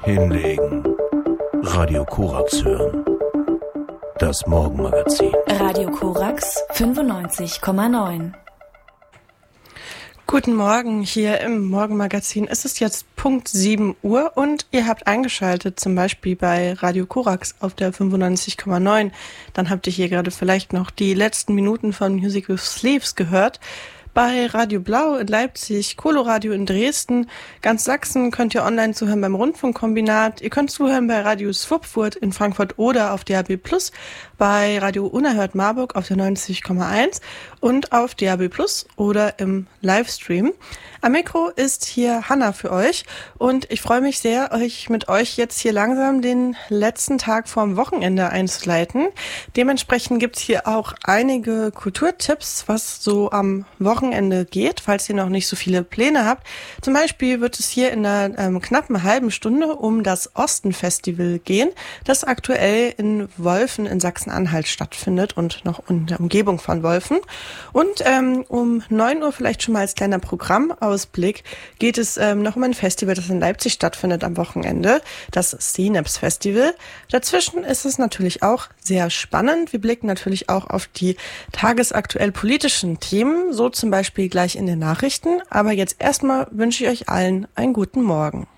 Hinlegen. Radio Korax hören. Das Morgenmagazin. Radio Korax 95,9. Guten Morgen hier im Morgenmagazin. Es ist jetzt Punkt 7 Uhr und ihr habt eingeschaltet, zum Beispiel bei Radio Korax auf der 95,9. Dann habt ihr hier gerade vielleicht noch die letzten Minuten von Music with Sleeves gehört. Bei Radio Blau in Leipzig, Coloradio in Dresden, ganz Sachsen könnt ihr online zuhören beim Rundfunkkombinat. Ihr könnt zuhören bei Radio Swupfurt in Frankfurt oder auf DAB+, bei Radio Unerhört Marburg auf der 90,1 und auf DAB+ oder im Livestream. Am Mikro ist hier Hanna für euch und ich freue mich sehr, euch mit euch jetzt hier langsam den letzten Tag vorm Wochenende einzuleiten. Dementsprechend gibt's hier auch einige Kulturtipps, was so am Wochenende geht, falls ihr noch nicht so viele Pläne habt. Zum Beispiel wird es hier in einer knappen halben Stunde um das Osten-Festival gehen, das aktuell in Wolfen in Sachsen-Anhalt stattfindet und noch in der Umgebung von Wolfen. Und um 9 Uhr vielleicht schon mal als kleiner Programmausblick geht es noch um ein Festival, das in Leipzig stattfindet am Wochenende, das Synapse Festival. Dazwischen ist es natürlich auch sehr spannend. Wir blicken natürlich auch auf die tagesaktuell politischen Themen, so zum Beispiel gleich in den Nachrichten. Aber jetzt erstmal wünsche ich euch allen einen guten Morgen.